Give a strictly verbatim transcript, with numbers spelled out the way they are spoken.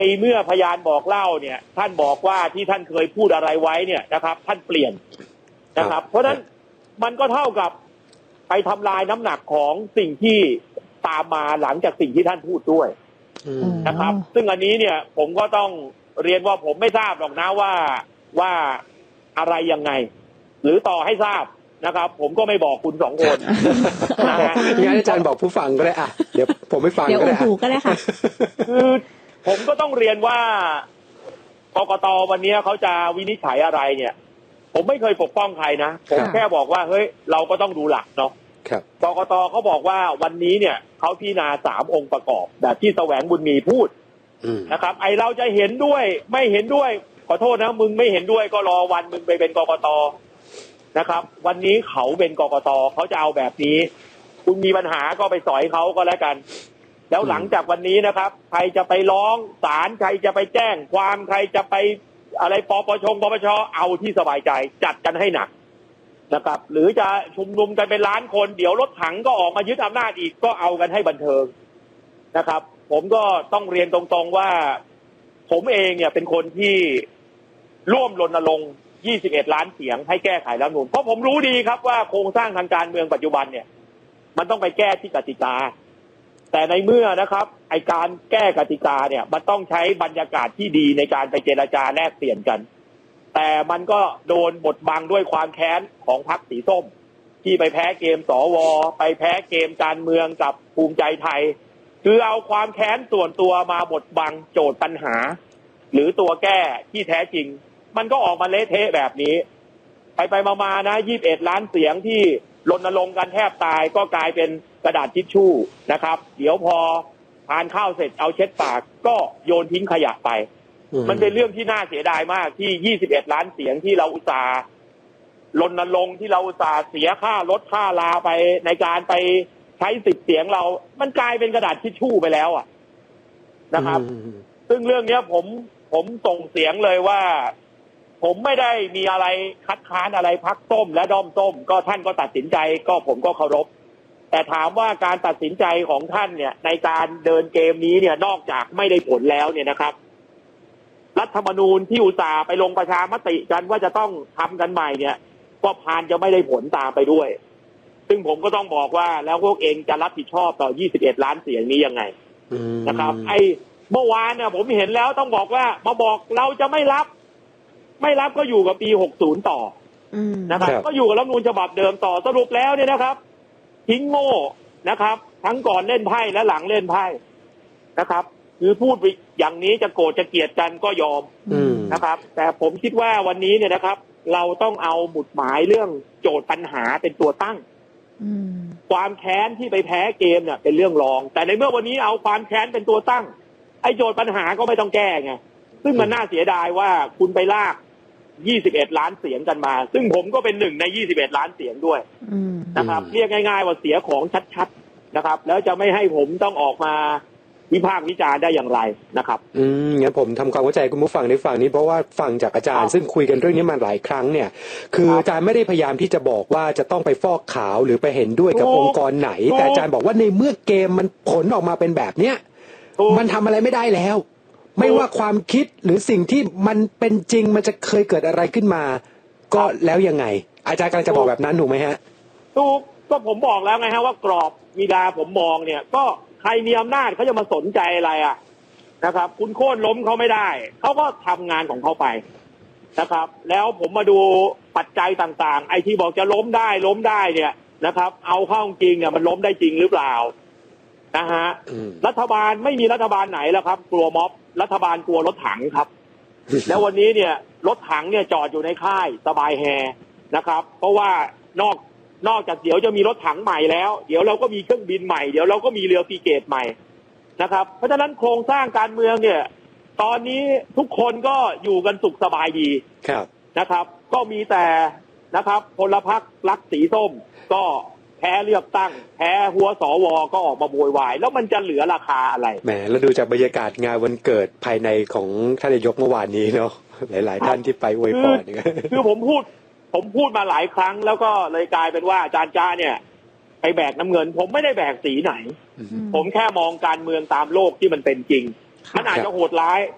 ในเมื่อพยานบอกเล่าเนี่ยท่านบอกว่าที่ท่านเคยพูดอะไรไว้เนี่ยนะครับท่านเปลี่ยนนะครับเพราะฉะนั้นมันก็เท่ากับไปทำลายน้ำหนักของสิ่งที่ตามมาหลังจากสิ่งที่ท่านพูดด้วยนะครับซึ่งอันนี้เนี่ยผมก็ต้องเรียนว่าผมไม่ทราบหรอกนะว่าว่าอะไรยังไงหรือต่อให้ทราบนะครับผมก็ไม่บอกคุณสองคนนะฮะงั้นอาจารย์บอกผู้ฟังก็ได้อ่ะเดี๋ยวผมไม่ฟังก็ได้เดี๋ยวอู่ก็ได้ค่ะคือผมก็ต้องเรียนว่ากกต.วันนี้เขาจะวินิจฉัยอะไรเนี่ยผมไม่เคยปกป้องใครนะผมแค่บอกว่าเฮ้ยเราก็ต้องดูหลักเนาะกกต.เขาบอกว่าวันนี้เนี่ยเขาพิจารณาสามองค์ประกอบแบบที่แสวงบุญมีพูดนะครับไอเราจะเห็นด้วยไม่เห็นด้วยขอโทษนะมึงไม่เห็นด้วยก็รอวันมึงไปเป็นกกต.นะครับวันนี้เขาเป็นกกต.เขาจะเอาแบบนี้คุณมีปัญหาก็ไปสอยเขาก็แล้วกันแล้วหลังจากวันนี้นะครับใครจะไปร้องศาลใครจะไปแจ้งความใครจะไปอะไรปปชปปชเอาที่สบายใจจัดกันให้หนักนะครับหรือจะชุมนุมกันเป็นล้านคนเดี๋ยวรถถังก็ออกมายึดอำนาจอีกก็เอากันให้บันเทิงนะครับผมก็ต้องเรียนตรงๆว่าผมเองเนี่ยเป็นคนที่ร่วมรณรงค์ยี่สิบเอ็ดล้านเสียงให้แก้ไขรัฐธรรมนูญเพราะผมรู้ดีครับว่าโครงสร้างทางการเมืองปัจจุบันเนี่ยมันต้องไปแก้ที่กติกาแต่ในเมื่อนะครับไอการแก้กติกาเนี่ยมันต้องใช้บรรยากาศที่ดีในการไปเจรจาแลกเปลี่ยนกันแต่มันก็โดนบดบังด้วยความแค้นของพรรคสีส้มที่ไปแพ้เกมสวไปแพ้เกมการเมืองกับภูมิใจไทยคือเอาความแค้นส่วนตัวมาบดบังโจทย์ปัญหาหรือตัวแก้ที่แท้จริงมันก็ออกมาเละเทะแบบนี้ไปไปมาๆนะยี่สิบเอ็ดล้านเสียงที่รณรงค์กันแทบตายก็กลายเป็นกระดาษทิชชู่นะครับเดี๋ยวพอทานข้าวเสร็จเอาเช็ดปากก็โยนทิ้งขยะไปมันเป็นเรื่องที่น่าเสียดายมากที่ยี่สิบเอ็ดล้านเสียงที่เราอุตส่าห์รณรงค์ที่เราอุตส่าห์เสียค่ารถค่าลาไปในการไปใช้สิทธิ์เสียงเรามันกลายเป็นกระดาษทิชชู่ไปแล้วอ่ะนะครับซึ่งเรื่องนี้ผมผมส่งเสียงเลยว่าผมไม่ได้มีอะไรคัดค้านอะไรพรรคส้มและด้อมส้มก็ท่านก็ตัดสินใจก็ผมก็เคารพแต่ถามว่าการตัดสินใจของท่านเนี่ยในการเดินเกมนี้เนี่ยนอกจากไม่ได้ผลแล้วเนี่ยนะครับรัฐธรรมนูญที่อุตส่าห์ไปลงประชามติกันว่าจะต้องทำกันใหม่เนี่ยก็พานจะไม่ได้ผลตามไปด้วยซึ่งผมก็ต้องบอกว่าแล้วพวกเองจะรับผิดชอบต่อยี่สิบเอ็ดล้านเสียงนี้ยังไงนะครับไอ้เมื่อวานเนี่ยผมเห็นแล้วต้องบอกว่ามาบอกเราจะไม่รับไม่รับก็อยู่กับปีหกสิบต่อนะครับก็อยู่กับรัฐธรรมนูญฉบับเดิมต่อสรุปแล้วเนี่ยนะครับทิ้งโง่นะครับทั้งก่อนเล่นไพ่และหลังเล่นไพ่นะครับคือพูดไปอย่างนี้จะโกรธจะเกลียดกันก็ยอมนะครับแต่ผมคิดว่าวันนี้เนี่ยนะครับเราต้องเอาหมุดหมายเรื่องโจทย์ปัญหาเป็นตัวตั้งความแค้นที่ไปแพ้เกมเนี่ยเป็นเรื่องรองแต่ในเมื่อวันนี้เอาความแค้นเป็นตัวตั้งไอ้โจทย์ปัญหาก็ไม่ต้องแก้ไงซึ่งมันน่าเสียดายว่าคุณไปลากยี่สิบเอ็ดล้านเสียงกันมาซึ่งผมก็เป็นหนึ่งในยี่สิบเอ็ดล้านเสียงด้วยนะครับเรียกง่ายๆว่าเสียของชัดๆนะครับแล้วจะไม่ให้ผมต้องออกมาวิพากษ์วิจารณ์ได้อย่างไรนะครับอืมงั้นผมทำความเข้าใจคุณผู้ฟังในฝั่งนี้เพราะว่าฟังจากอาจารย์ซึ่งคุยกันเรื่องนี้มาหลายครั้งเนี่ยคืออาจารย์ไม่ได้พยายามที่จะบอกว่าจะต้องไปฟอกขาวหรือไปเห็นด้วยกับองค์กรไหนแต่อาจารย์บอกว่าในเมื่อเกมมันผลออกมาเป็นแบบเนี้ยมันทำอะไรไม่ได้แล้วไม่ว่าความคิดหรือสิ่งที่มันเป็นจริงมันจะเคยเกิดอะไรขึ้นมาก็แล้วยังไงอาจารย์กำลังจะบอกแบบนั้นถูกไหมฮะถูกก็ผมบอกแล้วไงฮะว่ากรอบเวลาผมมองเนี่ยก็ใครมีอำนาจเขาจะมาสนใจอะไรอ่ะนะครับคุณโค่นล้มเขาไม่ได้เขาก็ทำงานของเขาไปนะครับแล้วผมมาดูปัจจัยต่างๆไอ้ที่บอกจะล้มได้ล้มได้เนี่ยนะครับเอาเข้าจริงเนี่ยมันล้มได้จริงหรือเปล่านะฮะรัฐบาลไม่มีรัฐบาลไหนแล้วครับกลัวม็อบรัฐบาลกลัวรถถังครับ แล้ววันนี้เนี่ยรถถังเนี่ยจอดอยู่ในค่ายสบายแฮนะครับเพราะว่านอกนอกจากเดี๋ยวจะมีรถถังใหม่แล้วเดี๋ยวเราก็มีเครื่องบินใหม่เดี๋ยวเราก็มีเรือฟรีเกตใหม่นะครับเพราะฉะนั้นโครงสร้างการเมืองเนี่ยตอนนี้ทุกคนก็อยู่กันสุขสบายดีนะครับก็มีแต่นะครับพลพรรครักสีส้มก็แพ้เลือกตั้งแพ้หัวสวก็ออกมาโวยวายแล้วมันจะเหลือราคาอะไรแหมแล้วดูจากบรรยากาศงานวันเกิดภายในของท่านนายกเมื่อวานนี้เนาะหลายๆท่านที่ไปอวยพรคือผมพูดผมพูดมาหลายครั้งแล้วก็เลยกลายเป็นว่าอาจารย์จ้าเนี่ยไปแบกน้ำเงินผมไม่ได้แบกสีไหนผมแค่มองการเมืองตามโลกที่มันเป็นจริงมันอาจจะโหดร้าย